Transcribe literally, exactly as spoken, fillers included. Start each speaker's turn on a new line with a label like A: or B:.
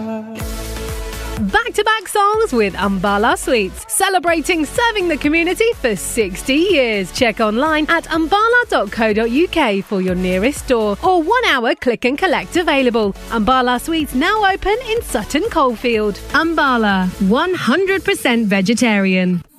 A: Back-to-back songs with Ambala Sweets, celebrating serving the community for sixty years. Check online at ambala dot co dot uk for your nearest store or one-hour click and collect available. Ambala Sweets now open in Sutton Coldfield. Ambala, one hundred percent vegetarian.